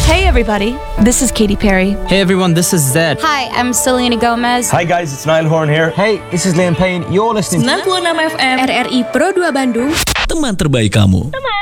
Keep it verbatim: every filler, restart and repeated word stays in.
Hey everybody, this is Katy Perry. Hey everyone, this is Zed. Hi, I'm Selena Gomez. Hi guys, it's Niall Horn here. Hey, this is Liam Payne. You're listening to sembilan puluh enam F M R R I Pro dua Bandung. Teman terbaik kamu.